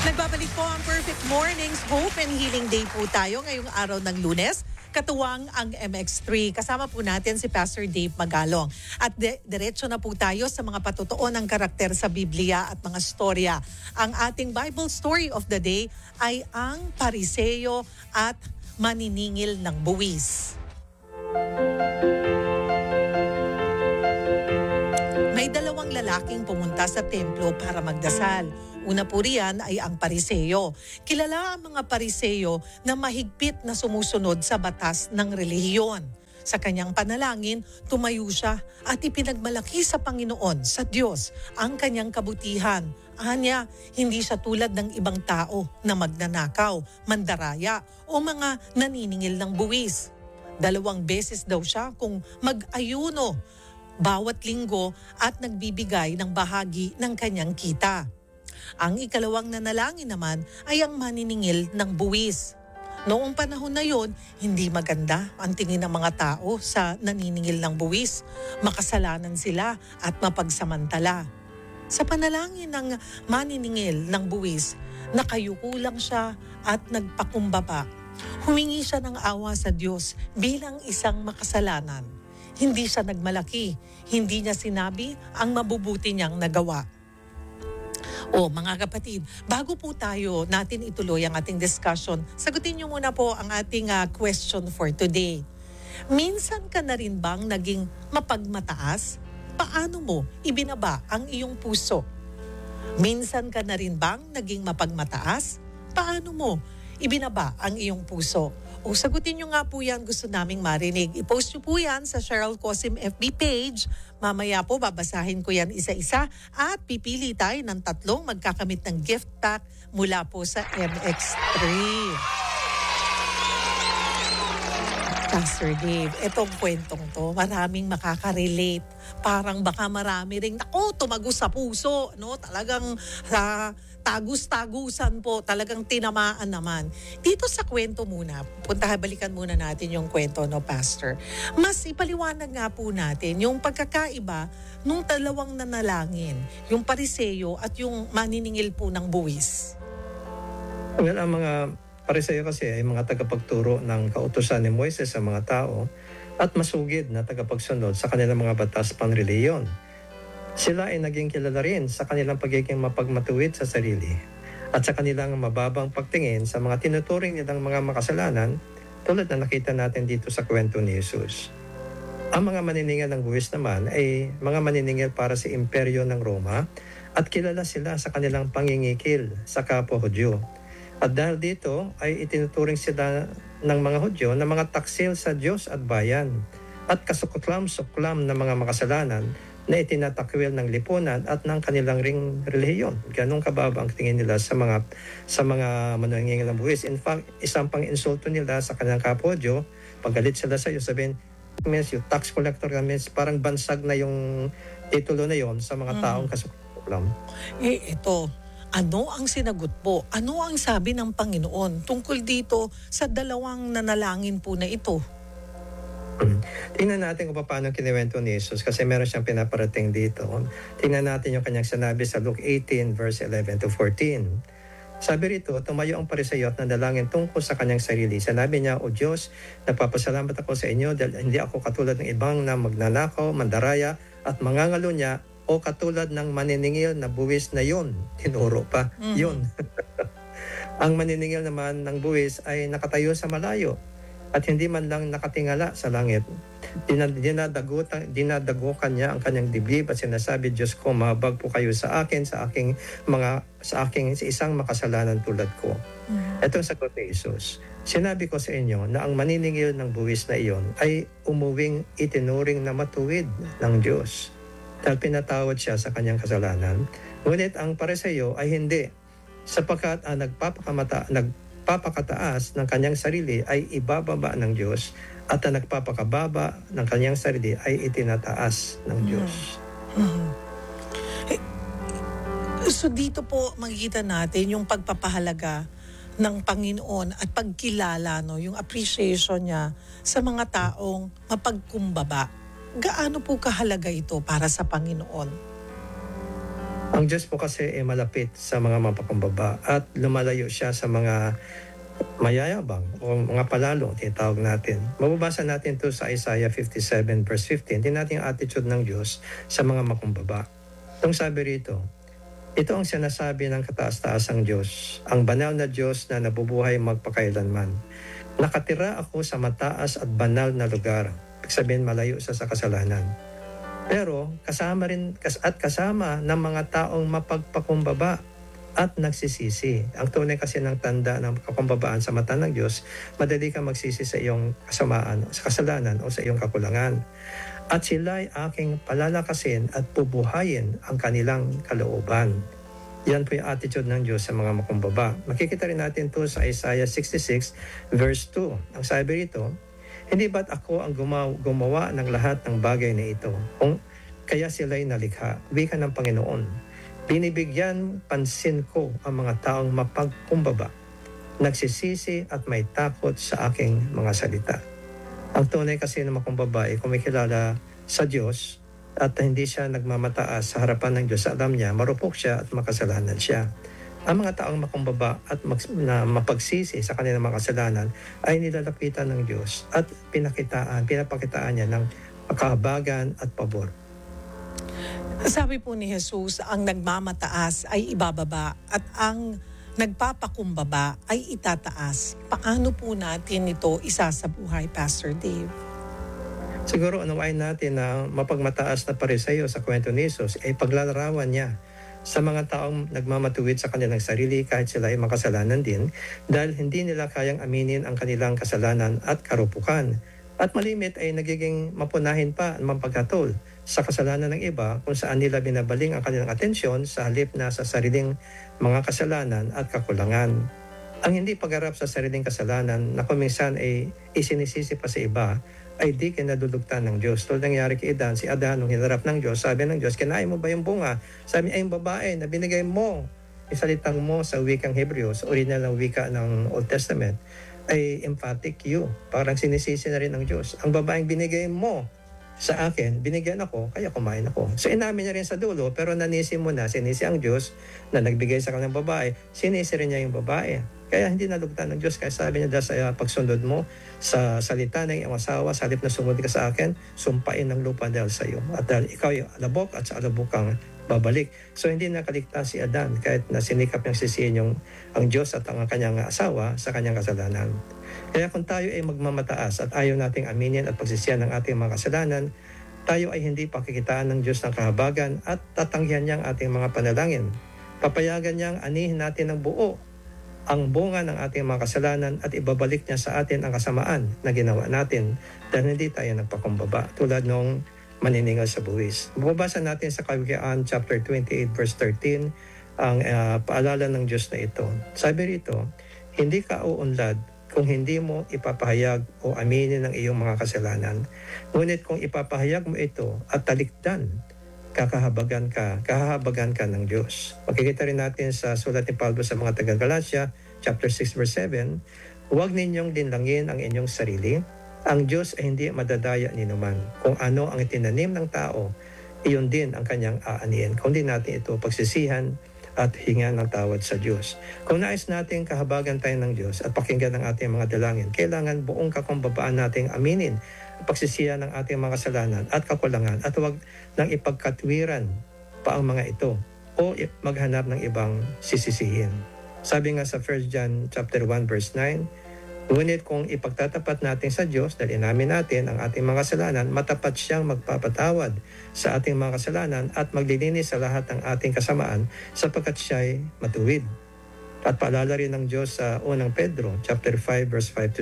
Nagbabalik po ang Perfect Mornings Hope and Healing Day po tayo ngayong araw ng Lunes. Katuwang ang MX3. Kasama po natin si Pastor Dave Magalong. At diretso na po tayo sa mga patutuon ng karakter sa Biblia at mga storya. Ang ating Bible story of the day ay ang Pariseo at maniningil ng buwis. May dalawang lalaking pumunta sa templo para magdasal. Una po riyan ay ang Pariseo. Kilala ang mga Pariseo na mahigpit na sumusunod sa batas ng relihiyon. Sa kanyang panalangin, tumayo siya at ipinagmalaki sa Panginoon, sa Diyos, ang kanyang kabutihan. Anya, hindi siya tulad ng ibang tao na magnanakaw, mandaraya o mga naniningil ng buwis. 2 beses daw siya kung mag-ayuno bawat linggo at nagbibigay ng bahagi ng kanyang kita. Ang ikalawang nanalangin naman ay ang maniningil ng buwis. Noong panahon na yon, hindi maganda ang tingin ng mga tao sa naniningil ng buwis. Makasalanan sila at mapagsamantala. Sa panalangin ng maniningil ng buwis, nakayuko lang siya at nagpakumbaba. Humingi siya ng awa sa Diyos bilang isang makasalanan. Hindi siya nagmalaki. Hindi niya sinabi ang mabubuti niyang nagawa. O mga kapatid, bago po natin ituloy ang ating discussion, sagutin niyo muna po ang ating question for today. Minsan ka na rin bang naging mapagmataas? Paano mo ibinaba ang iyong puso? Minsan ka na rin bang naging mapagmataas? Paano mo ibinaba ang iyong puso? O sagutin nyo nga po yan, gusto naming marinig. I-post nyo po yan sa Cheryl Cosim FB page. Mamaya po babasahin ko yan isa-isa at pipili tayo ng 3 magkakamit ng gift pack mula po sa MX3. Pastor Dave, etong kwentong to, maraming makaka-relate. Parang baka marami ring, tumagos sa puso, no? Talagang sa tagus-tagusan po, talagang tinamaan naman. Dito sa kwento muna, balikan muna natin yung kwento, no, Pastor. Mas ipaliwanag nga po natin yung pagkakaiba nung 2 nanalangin, yung Pariseo at yung maniningil po ng buwis. Well, ang mga Pariseo kasi ay mga tagapagturo ng kautusan ni Moises sa mga tao at masugid na tagapagsunod sa kanilang mga batas panreliyon. Sila ay naging kilala rin sa kanilang pagiging mapagmatuwid sa sarili at sa kanilang mababang pagtingin sa mga tinuturing nilang mga makasalanan tulad na nakita natin dito sa kwento ni Jesus. Ang mga maniningil ng buwis naman ay mga maniningil para sa imperyo ng Roma at kilala sila sa kanilang pangingikil sa kapwa Hudyo. At dahil dito ay itinuturing sila ng mga Hudyo na mga taksil sa Diyos at bayan at kasuklam-suklam na mga makasalanan na itinatakwil ng lipunan at ng kanilang ring relihiyon. Ganong kababa ang tingin nila sa mga mananingil ng buwis. In fact, isang pang insulto nila sa kanilang kapwa Hudyo, paggalit sila sa iyo, sabihin, means yung tax collector means parang bansag na yung titulo na yon sa mga taong kasuklam. Ito, ano ang sinagot po? Ano ang sabi ng Panginoon tungkol dito sa 2 nanalangin po na ito? Tingnan natin kung paano kiniwento ni Jesus kasi meron siyang pinaparating dito. Tingnan natin yung kanyang sinabi sa Luke 18 verse 11 to 14. Sabi rito, tumayo ang Pariseo at nanalangin tungkol sa kanyang sarili. Sinabi niya, O Diyos, nagpapasalamat ako sa inyo dahil hindi ako katulad ng ibang na magnanakaw, mandaraya at mangangalo niya o katulad ng maniningil na buwis na yon. Tinuro pa, yon. Ang maniningil naman ng buwis ay nakatayo sa malayo at hindi man lang nakatingala sa langit. Dinadagukan niya ang kanyang dibdib at sinasabi, Diyos ko, mahabag po kayo sa akin, sa isang makasalanan tulad ko. Ito ang sagot ni Jesus. Sinabi ko sa inyo na ang maniningil ng buwis na iyon ay umuwing itinuring na matuwid ng Diyos dahil pinatawad siya sa kanyang kasalanan. Ngunit ang Pariseo ay hindi, sapagkat ang nagpapakataas ng kanyang sarili ay ibababa ng Diyos at ang nagpapakababa ng kanyang sarili ay itinataas ng Diyos. So dito po makikita natin yung pagpapahalaga ng Panginoon at pagkilala, no, yung appreciation niya sa mga taong mapagkumbaba. Gaano po kahalaga ito para sa Panginoon? Ang Diyos po kasi ay malapit sa mga mapakumbaba at lumalayo siya sa mga mayayabang o mga palalo, tinatawag natin. Mababasa natin ito sa Isaiah 57 verse 15. Din natin ang attitude ng Diyos sa mga makumbaba. Itong sabi rito, ito ang sinasabi ng kataas-taasang Diyos, ang banal na Diyos na nabubuhay magpakailanman. Nakatira ako sa mataas at banal na lugar. Ibig sabihin, malayo sa kasalanan. Pero kasama ng mga taong mapagpakumbaba at nagsisisi. Ang tunay kasi ng tanda ng kakumbabaan sa mata ng Diyos, madali kang magsisi sa iyong kasamaan, sa kasalanan o sa iyong kakulangan. At sila'y aking palalakasin at pubuhayin ang kanilang kalooban. Yan po yung attitude ng Diyos sa mga makumbaba. Makikita rin natin to sa Isaiah 66 verse 2. Ang sabi rito, hindi ba't ako ang gumawa ng lahat ng bagay na ito? Kaya sila'y nalikha, wika ng Panginoon. Binibigyan pansin ko ang mga taong mapagkumbaba, nagsisisi at may takot sa aking mga salita. Ang tunay kasi na makumbaba ay kumikilala sa Diyos at hindi siya nagmamataas sa harapan ng Diyos. Alam niya, marupok siya at makasalanan siya. Ang mga taong makumbaba at mapagsisi sa kanilang mga kasalanan ay nilalapitan ng Diyos at pinapakitaan niya ng kahabagan at pabor. Sabi po ni Jesus, ang nagmamataas ay ibababa at ang nagpapakumbaba ay itataas. Paano po natin ito isasabuhay, Pastor Dave? Siguro unawain natin na mapagmataas na Pariseyo sa kwento ni Jesus ay paglalarawan niya sa mga taong nagmamatuwid sa kanilang sarili kahit sila ay makasalanan din dahil hindi nila kayang aminin ang kanilang kasalanan at karupukan. At malimit ay nagiging mapunahin pa ang pagkatol sa kasalanan ng iba kung saan nila binabaling ang kanilang atensyon sa halip na sa sariling mga kasalanan at kakulangan. Ang hindi pagharap sa sariling kasalanan na kung minsan ay isinisisi pa sa iba ay di kinadudugtan ng Diyos. Tulad nangyari kay Adan, si Adan nung hinarap ng Diyos, sabi ng Diyos, kinain mo ba yung bunga? Sabi niya, ay yung babae na binigay mo, isalitang mo sa wikang Hebreo, sa original na wika ng Old Testament, ay emphatic you. Parang sinisisi na rin ng Diyos. Ang babaeng binigay mo sa akin, binigyan ako, kaya kumain ako. So inamin niya rin sa dulo, pero nanisi mo na, sinisi ang Diyos na nagbigay sa kanyang babae, sinisi rin niya yung babae. Kaya hindi nalugtan ng Diyos. Kaya sabi niya, dahil sa pagsundod mo sa salita ng iyong asawa, sa halip na sumunod ka sa akin, sumpain ng lupa dahil sa iyo. At dahil ikaw ay alabok at sa alabok kang babalik. So hindi nakaligtas si Adan kahit na sinikap niyang sisihin ang Diyos at ang kanyang asawa sa kanyang kasalanan. Kaya kung tayo ay magmamataas at ayaw nating aminin at pagsisihan ng ating mga kasalanan, tayo ay hindi pakikitaan ng Diyos ng kahabagan at tatanggihan niya ang ating mga panalangin. Papayagan niyang anihin natin ng buo ang bunga ng ating mga kasalanan at ibabalik niya sa atin ang kasamaan na ginawa natin dahil hindi tayo nagpakumbaba tulad nung maniningal sa buwis. Mababasa natin sa Kawikaan chapter 28 verse 13 ang paalala ng Diyos na ito. Sabi rito, hindi ka uunlad kung hindi mo ipapahayag o aminin ang iyong mga kasalanan. Ngunit kung ipapahayag mo ito at talikdan, kahahabagan ka ng Diyos. Makikita rin natin sa sulat ni Pablo sa mga taga-Galatia, chapter 6 verse 7, huwag ninyong linlangin ang inyong sarili. Ang Diyos ay hindi madadaya ni naman. Kung ano ang itinanim ng tao, iyon din ang kanyang aanihin. Kung di natin ito pagsisihan at hingan ng tawad sa Diyos. Kung nais natin kahabagan tayo ng Diyos at pakinggan ang ating mga dalangin, kailangan buong kakumbabaan nating aminin pagsisihan ng ating mga kasalanan at kakulangan at huwag nang ipagkatwiran pa ang mga ito o maghanap ng ibang sisisihin. Sabi nga sa 1 John chapter 1 verse 9, ngunit kung ipagtatapat natin sa Diyos dahil inamin natin ang ating mga kasalanan, matapat siyang magpapatawad sa ating mga kasalanan at maglilinis sa lahat ng ating kasamaan sapagkat siya'y matuwid. At paalala rin ng Diyos sa unang Pedro chapter 5 verse 5 to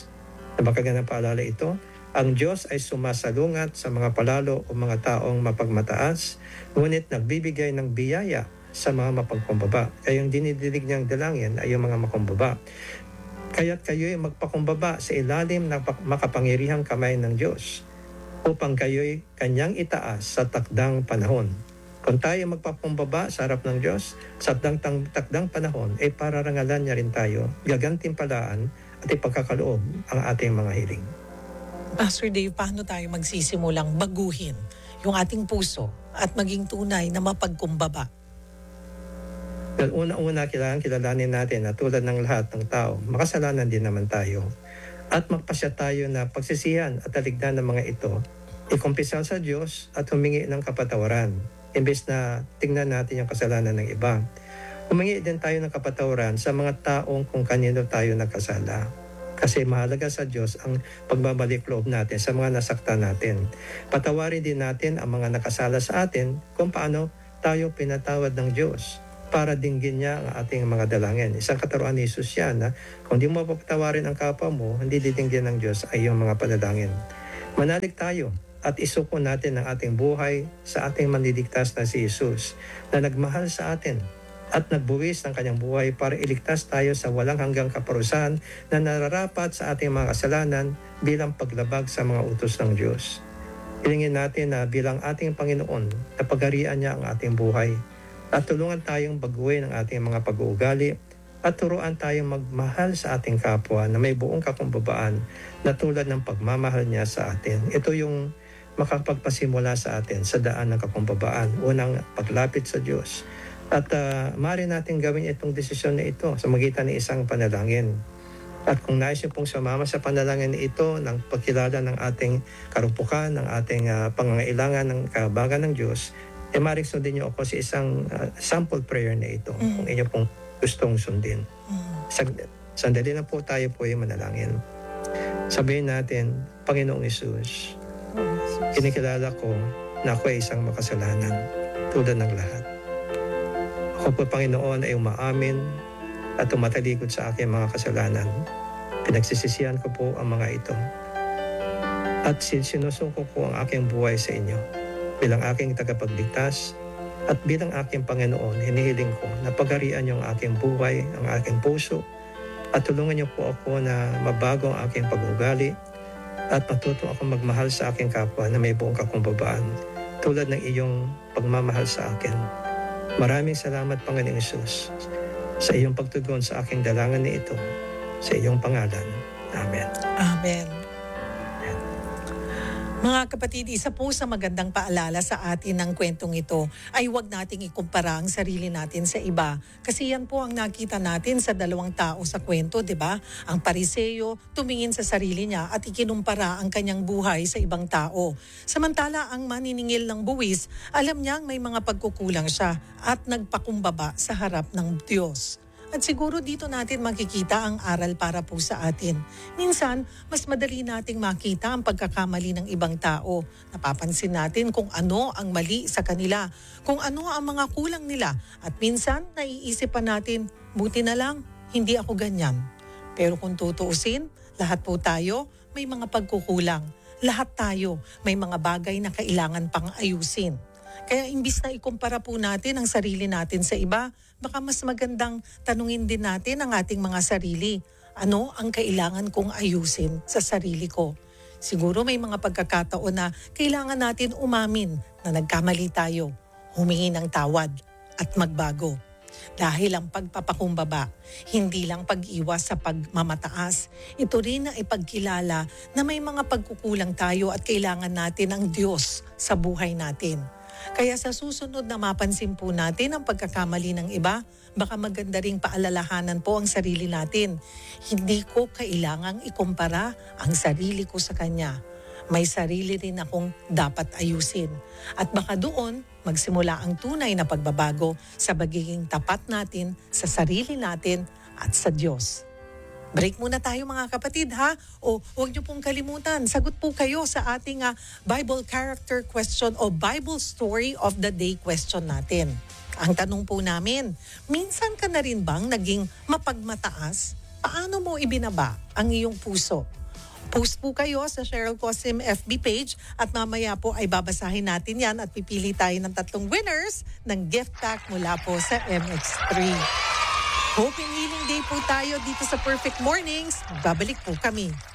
6, na makagandang paalala ito, ang Diyos ay sumasalungat sa mga palalo o mga taong mapagmataas, ngunit nagbibigay ng biyaya sa mga mapagkumbaba. Kaya yung dinidilig niyang dalangin ay yung mga makumbaba. Kaya't kayo'y magpakumbaba sa ilalim ng makapangyarihang kamay ng Diyos upang kayo'y kanyang itaas sa takdang panahon. Kung tayo magpakumbaba sa harap ng Diyos, sa takdang panahon, ay pararangalan niya rin tayo, gagantimpalaan at ipagkakaloob ang ating mga hiling. Pastor Dave, paano tayo magsisimulang baguhin yung ating puso at maging tunay na mapagkumbaba? Dahil una-una kilalanin natin na tulad ng lahat ng tao, makasalanan din naman tayo. At magpasya tayo na pagsisihan at taligdan ng mga ito, ikumpisal sa Diyos at humingi ng kapatawaran. Imbes na tingnan natin yung kasalanan ng iba. Humingi din tayo ng kapatawaran sa mga taong kung kanino tayo nagkasala. Kasi mahalaga sa Diyos ang pagbabalik loob natin sa mga nasaktan natin. Patawarin din natin ang mga nakasala sa atin kung paano tayo pinatawad ng Diyos para dinggin niya ang ating mga dalangin. Isang katuruan ni Jesus yan na kung di mo papatawarin ang kapwa mo, hindi didinggin ng Diyos ay iyong mga panalangin. Manalig tayo at isuko natin ang ating buhay sa ating manliligtas na si Jesus na nagmahal sa atin at nagbuwis ng kanyang buhay para iligtas tayo sa walang hanggang kaparusahan na nararapat sa ating mga kasalanan bilang paglabag sa mga utos ng Diyos. Hilingin natin na bilang ating Panginoon na pagharian niya ang ating buhay at tulungan tayong baguhin ang ating mga pag-uugali at turuan tayong magmahal sa ating kapwa na may buong kakumbabaan na tulad ng pagmamahal niya sa atin. Ito yung makapagpasimula sa atin sa daan ng kakumbabaan. Unang paglapit sa Diyos. At maaari natin gawin itong desisyon na ito sa magitan ng isang panalangin. At kung nais niyo pong sumama sa panalangin na ito ng pagkilala ng ating karumpukan, ng ating pangangailangan ng kahabagan ng Diyos, maaaring sundin niyo ako sa isang sample prayer na ito kung inyo pong gustong sundin. Sandali na po tayo po yung manalangin. Sabihin natin, Panginoong Hesus, kinikilala ko na ako ay isang makasalanan tulad ng lahat. Ako po, Panginoon, ay umaamin at tumatalikod sa aking mga kasalanan. Pinagsisisihan ko po ang mga ito. At sinusuko ko ang aking buhay sa inyo. Bilang aking tagapagligtas at bilang aking Panginoon, hinihiling ko na pagharian niyo ang aking buhay, ang aking puso, at tulungan niyo po ako na mabago ang aking pag-ugali at matuto ako magmahal sa aking kapwa na may buong kakumbabaan tulad ng iyong pagmamahal sa akin. Maraming salamat, Panginoong Hesus, sa iyong pagtugon sa aking dalangan na ito, sa iyong pangalan. Amen. Amen. Mga kapatid, isa po sa magandang paalala sa atin ng kwentong ito ay huwag nating ikumpara ang sarili natin sa iba. Kasi yan po ang nakita natin sa dalawang tao sa kwento, di ba? Ang Pariseo tumingin sa sarili niya at ikinumpara ang kanyang buhay sa ibang tao. Samantala, ang maniningil ng buwis, alam niyang may mga pagkukulang siya at nagpakumbaba sa harap ng Diyos. At siguro dito natin makikita ang aral para po sa atin. Minsan, mas madali nating makita ang pagkakamali ng ibang tao. Napapansin natin kung ano ang mali sa kanila, kung ano ang mga kulang nila. At minsan, naiisip pa natin, buti na lang, hindi ako ganyan. Pero kung tutuusin, lahat po tayo may mga pagkukulang. Lahat tayo may mga bagay na kailangan pang ayusin. Kaya imbis na ikumpara po natin ang sarili natin sa iba, baka mas magandang tanungin din natin ang ating mga sarili. Ano ang kailangan kong ayusin sa sarili ko? Siguro may mga pagkakataon na kailangan natin umamin na nagkamali tayo, humingi ng tawad at magbago. Dahil ang pagpapakumbaba, hindi lang pag-iwas sa pagmamataas, ito rin na ipagkilala na may mga pagkukulang tayo at kailangan natin ang Diyos sa buhay natin. Kaya sa susunod na mapansin po natin ang pagkakamali ng iba, baka maganda ring paalalahanan po ang sarili natin. Hindi ko kailangang ikumpara ang sarili ko sa kanya. May sarili rin akong dapat ayusin. At baka doon magsimula ang tunay na pagbabago sa pagiging tapat natin sa sarili natin at sa Diyos. Break muna tayo mga kapatid ha. O huwag niyo pong kalimutan, sagot po kayo sa ating Bible character question o Bible story of the day question natin. Ang tanong po namin, minsan ka na rin bang naging mapagmataas? Paano mo ibinaba ang iyong puso? Post po kayo sa Cheryl Cosim FB page at mamaya po ay babasahin natin yan at pipili tayo ng 3 winners ng gift pack mula po sa MX3. Hope and healing day po tayo dito sa Perfect Mornings. Babalik po kami.